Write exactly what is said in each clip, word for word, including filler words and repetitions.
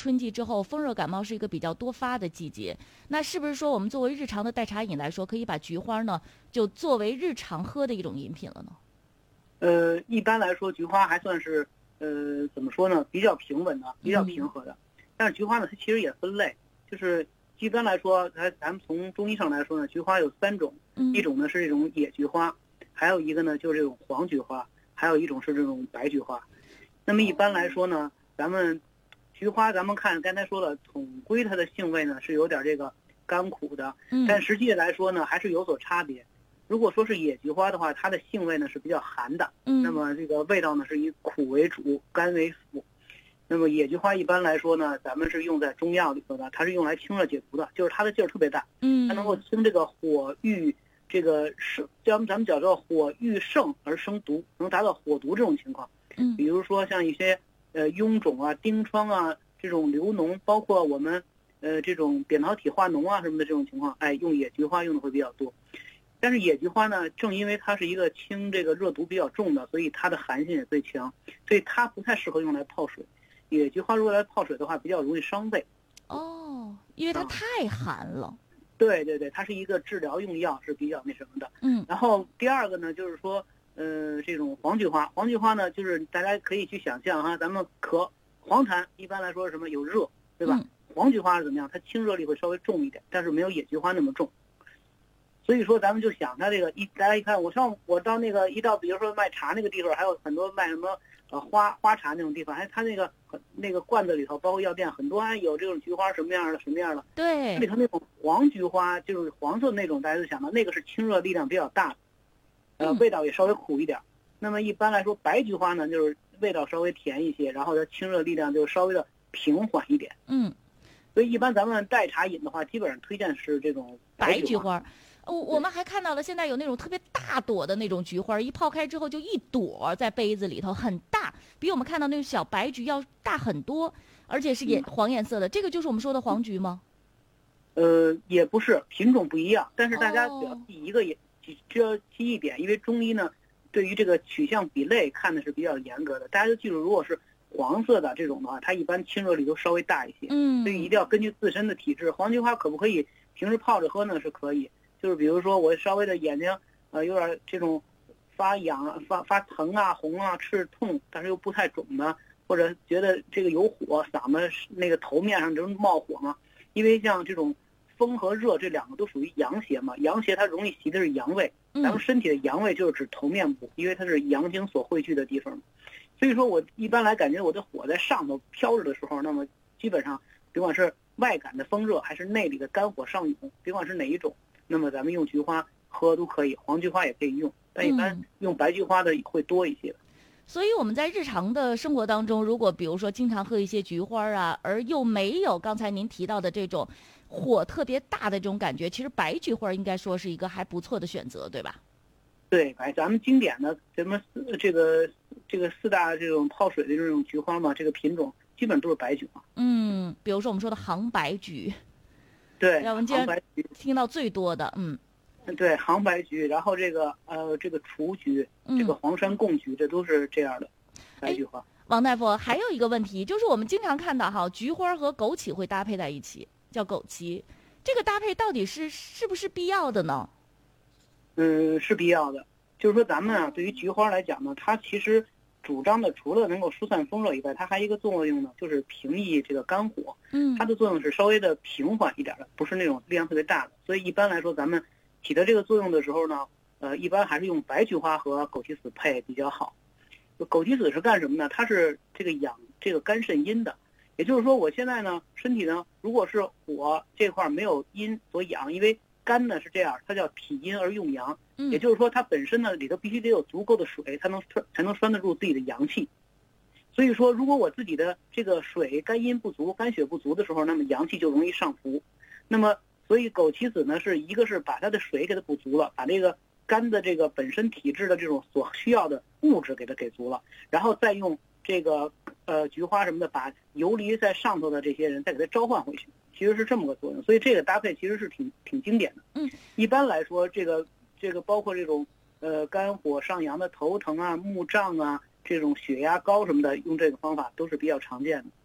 春季之后，风热感冒是一个比较多发的季节。那是不是说我们作为日常的代茶饮来说，可以把菊花呢就作为日常喝的一种饮品了呢？ 呃，一般来说，菊花还算是呃怎么说呢，比较平稳的，比较平和的。嗯、但是菊花呢，它其实也分类，就是一般来说，它咱们从中医上来说呢，菊花有三种， 嗯、 一种呢是这种野菊花，还有一个呢就是这种黄菊花，还有一种是这种白菊花。那么一般来说呢，咱们菊花，咱们看刚才说了，统归它的性味呢是有点这个甘苦的，但实际来说呢还是有所差别。如果说是野菊花的话，它的性味呢是比较寒的， 嗯， 那么这个味道呢是以苦为主，甘为辅。那么野菊花一般来说呢，咱们是用在中药里头的，它是用来清热解毒的，就是它的劲儿特别大， 嗯， 它能够清这个火郁，这个盛，咱们咱们叫做火郁盛而生毒，能达到火毒这种情况。 嗯， 比如说像一些呃臃肿啊、疔疮啊这种流脓，包括我们呃这种扁桃体化脓啊什么的这种情况，哎，用野菊花用的会比较多。但是野菊花呢，正因为它是一个清这个热毒比较重的，所以它的寒性也最强，所以它不太适合用来泡水。野菊花如果来泡水的话，比较容易伤胃。 哦，因为它太寒了。啊、 对对对，它是一个治疗用药，是比较那什么的。 嗯。 然后第二个呢，就是说，呃，这种黄菊花，黄菊花呢，就是大家可以去想象哈，咱们咳黄痰一般来说是什么有热，对吧？ 嗯、 黄菊花是怎么样？它清热力会稍微重一点，但是没有野菊花那么重。所以说，咱们就想它这个一，大家一看，我上我到那个一到，比如说卖茶那个地方，还有很多卖什么呃花花茶那种地方，哎，它那个那个罐子里头，包括药店很多还有这种菊花什么样的什么样的， 对， 里头那种黄菊花就是黄色那种，大家就想到那个是清热力量比较大的，呃，味道也稍微苦一点。嗯、那么一般来说，白菊花呢，就是味道稍微甜一些，然后它清热力量就稍微的平缓一点。 嗯， 所以一般咱们代茶饮的话，基本上推荐是这种白菊花。我我们还看到了，现在有那种特别大朵的那种菊花，一泡开之后就一朵在杯子里头，很大，比我们看到那种小白菊要大很多，而且是也黄颜色的。这个就是我们说的黄菊吗？ 呃，也不是，品种不一样，但是大家只要记一个也只要记一点，因为中医呢对于这个取向比类看的是比较严格的。大家就记住，如果是黄色的这种的话，它一般清热力都稍微大一些， 嗯， 所以一定要根据自身的体质。黄菊花可不可以平时泡着喝呢？是可以。就是比如说我稍微的眼睛呃有点这种发痒发发疼啊红啊刺痛，但是又不太肿的，或者觉得这个有火，嗓子那个头面上正冒火嘛，因为像这种风和热这两个都属于阳邪嘛，阳邪它容易袭的是阳位，咱们身体的阳位就是指头面部，因为它是阳经所汇聚的地方，所以说我一般来感觉我的火在上头飘着的时候，那么基本上甭管是外感的风热还是内里的肝火上涌，甭管是哪一种，那么咱们用菊花喝都可以，黄菊花也可以用，但一般用白菊花的会多一些。嗯、 所以我们在日常的生活当中，如果比如说经常喝一些菊花啊，而又没有刚才您提到的这种火特别大的这种感觉，其实白菊花应该说是一个还不错的选择，对吧？ 对，白咱们经典的什么这个这个四大这种泡水的这种菊花嘛，这个品种基本都是白菊花。 嗯，比如说我们说的杭白菊。 对， 我们今天听到最多的，嗯， 对，杭白菊，然后这个呃，这个雏菊， 嗯、 这个黄山贡菊，这都是这样的白菊花。 王大夫，还有一个问题，就是我们经常看到哈，菊花和枸杞会搭配在一起，叫枸杞，这个搭配到底是是不是必要的呢？ 嗯，是必要的。就是说，咱们啊，对于菊花来讲呢，它其实主张的除了能够疏散风热以外，它还有一个作用呢，就是平抑这个肝火。 嗯， 它的作用是稍微的平缓一点的，不是那种力量特别大的。所以一般来说，咱们起到这个作用的时候呢，呃，一般还是用白菊花和枸杞子配比较好。枸杞子是干什么呢？它是这个养这个肝肾阴的。也就是说，我现在呢，身体呢，如果是火这块没有阴所养，因为肝呢是这样，它叫体阴而用阳。 嗯， 也就是说，它本身呢里头必须得有足够的水，才能才能拴得住自己的阳气。所以说，如果我自己的这个水肝阴不足、肝血不足的时候，那么阳气就容易上浮。那么，所以枸杞子呢，是一个是把它的水给它补足了，把这个肝的这个本身体质的这种所需要的物质给它给足了，然后再用这个呃菊花什么的，把游离在上头的这些人再给它召唤回去，其实是这么个作用。所以这个搭配其实是挺挺经典的。 嗯， 一般来说，这个这个包括这种呃肝火上扬的头疼啊、目胀啊。这种血压高什么的，用这个方法都是比较常见的。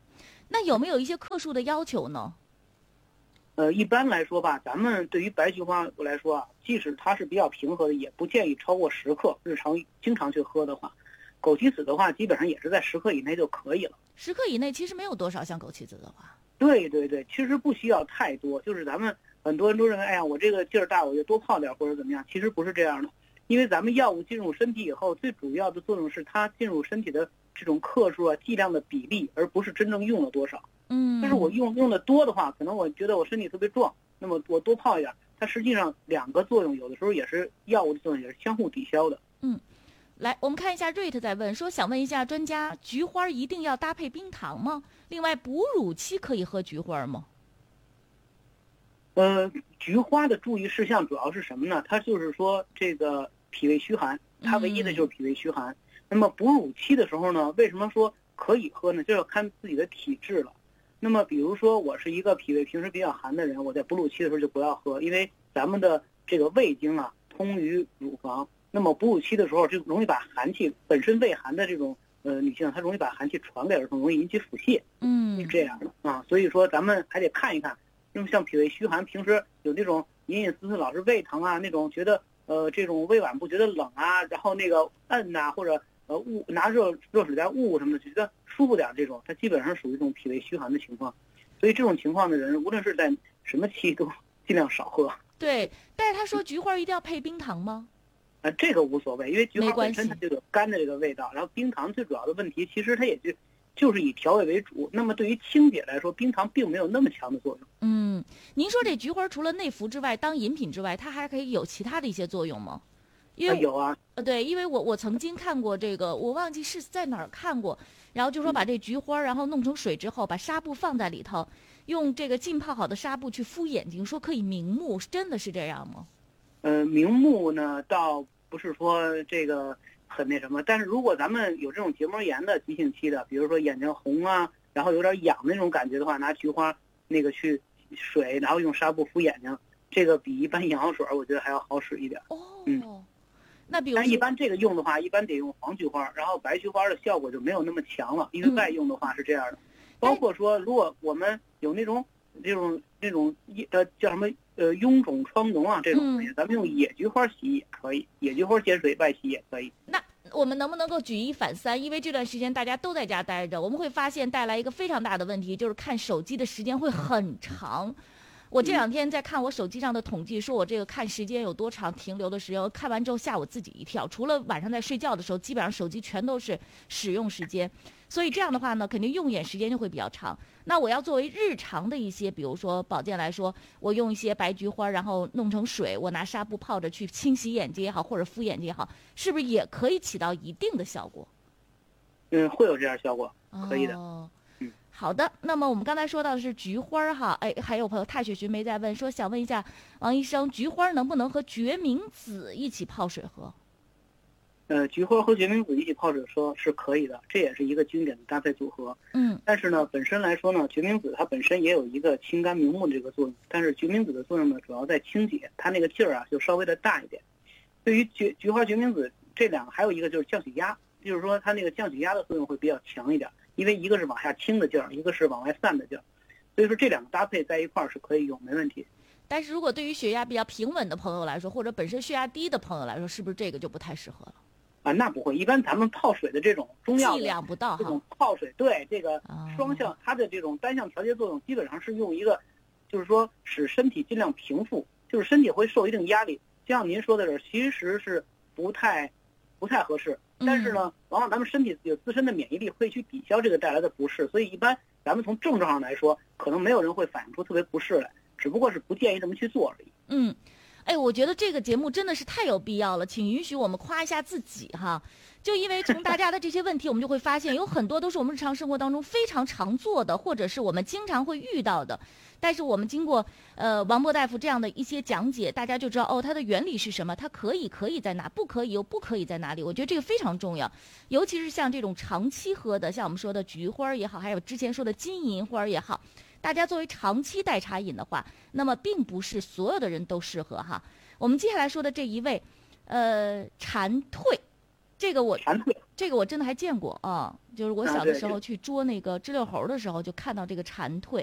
那有没有一些克数的要求呢？ 呃，一般来说吧，咱们对于白菊花来说啊，即使它是比较平和的，也不建议超过十克。日常经常去喝的话，枸杞子的话，基本上也是在十克以内就可以了。 十克以内其实没有多少，像枸杞子的话。 对对对，其实不需要太多。就是咱们很多人都认为，哎呀，我这个劲儿大，我就多泡点或者怎么样。其实不是这样的，因为咱们药物进入身体以后，最主要的作用是它进入身体的这种克数啊、剂量的比例，而不是真正用了多少。 嗯， 但是我用用的多的话，可能我觉得我身体特别壮，那么我多泡一点，它实际上两个作用有的时候也是药物的作用，也是相互抵消的。 嗯，来，我们看一下瑞特在问说，想问一下专家，菊花一定要搭配冰糖吗？另外，哺乳期可以喝菊花吗？ 呃，菊花的注意事项主要是什么呢？它就是说这个脾胃虚寒，它唯一的就是脾胃虚寒。嗯、那么哺乳期的时候呢，为什么说可以喝呢？就要看自己的体质了。那么比如说我是一个脾胃平时比较寒的人，我在哺乳期的时候就不要喝，因为咱们的这个胃经啊通于乳房，那么哺乳期的时候就容易把寒气，本身胃寒的这种呃女性，她容易把寒气传给儿童，容易引起腹泻， 嗯， 是这样的啊。所以说咱们还得看一看，那么像脾胃虚寒，平时有那种隐隐丝丝老是胃疼啊，那种觉得呃这种胃脘部觉得冷啊，然后那个摁呐、啊、或者呃捂拿热热水袋捂什么的，觉得舒服点这种，它基本上属于一种脾胃虚寒的情况。所以这种情况的人，无论是在什么期都尽量少喝。 对，但是他说菊花一定要配冰糖吗？ 呃，这个无所谓，因为菊花本身它就有甘的这个味道，然后冰糖最主要的问题其实它也就就是以调味为主。那么对于清洁来说，冰糖并没有那么强的作用。 嗯，您说这菊花除了内服之外，当饮品之外，它还可以有其他的一些作用吗？因为、 呃、有啊， 呃，对，因为我我曾经看过这个，我忘记是在哪儿看过，然后就说把这菊花，然后弄成水之后，把纱布放在里头，用这个浸泡好的纱布去敷眼睛，说可以明目，真的是这样吗？ 呃，明目呢，倒不是说这个很那什么，但是如果咱们有这种结膜炎的急性期的，比如说眼睛红啊，然后有点痒那种感觉的话，拿菊花那个去水，然后用纱布敷眼睛，这个比一般眼药水我觉得还要好使一点。 哦， 嗯， 那比如， 但一般这个用的话，一般得用黄菊花，然后白菊花的效果就没有那么强了，因为外用的话是这样的。嗯、包括说，如果我们有那种这种那种呃叫什么呃臃肿疮脓啊这种东西，嗯、咱们用野菊花洗也可以，野菊花煎水外洗也可以。 那我们能不能够举一反三？因为这段时间大家都在家待着，我们会发现带来一个非常大的问题，就是看手机的时间会很长。我这两天在看我手机上的统计，说我这个看时间有多长，停留的时间，看完之后吓我自己一跳。除了晚上在睡觉的时候，基本上手机全都是使用时间，所以这样的话呢，肯定用眼时间就会比较长。那我要作为日常的一些，比如说保健来说，我用一些白菊花，然后弄成水，我拿纱布泡着去清洗眼睛也好，或者敷眼睛也好，是不是也可以起到一定的效果？ 嗯，会有这样效果，可以的。 哦，好的，那么我们刚才说到的是菊花哈，哎，还有朋友踏雪寻梅在问说，想问一下王医生，菊花能不能和决明子一起泡水喝？ 呃，菊花和决明子一起泡水喝是可以的，这也是一个经典的搭配组合。 嗯， 但是呢，本身来说呢，决明子它本身也有一个清肝明目的这个作用，但是决明子的作用呢，主要在清洁，它那个劲儿啊就稍微的大一点。对于菊菊花、决明子这两个，还有一个就是降血压，就是说它那个降血压的作用会比较强一点。因为一个是往下清的劲儿，一个是往外散的劲儿，所以说这两个搭配在一块儿是可以用，没问题。 但是如果对于血压比较平稳的朋友来说，或者本身血压低的朋友来说，是不是这个就不太适合了？ 啊，那不会，一般咱们泡水的这种中药剂量不到这种泡水，对这个哦双向、它的这种单向调节作用，基本上是用一个，就是说使身体尽量平复，就是身体会受一定压力。就像您说的是，其实是不太不太合适。但是呢，往往咱们身体有自身的免疫力会去抵消这个带来的不适，所以一般咱们从症状上来说，可能没有人会反映出特别不适来，只不过是不建议这么去做而已。 嗯，哎，我觉得这个节目真的是太有必要了，请允许我们夸一下自己哈。就因为从大家的这些问题，我们就会发现有很多都是我们日常生活当中非常常做的，或者是我们经常会遇到的。但是我们经过呃王博大夫这样的一些讲解，大家就知道哦，它的原理是什么，它可以可以在哪，不可以又不可以在哪里。我觉得这个非常重要，尤其是像这种长期喝的，像我们说的菊花也好，还有之前说的金银花也好，大家作为长期代茶饮的话，那么并不是所有的人都适合哈。我们接下来说的这一位，呃，蝉蜕。 这个我蝉蜕。 这个我真的还见过啊，就是我小的啊对对时候去捉那个知了猴的时候，就看到这个蝉蜕。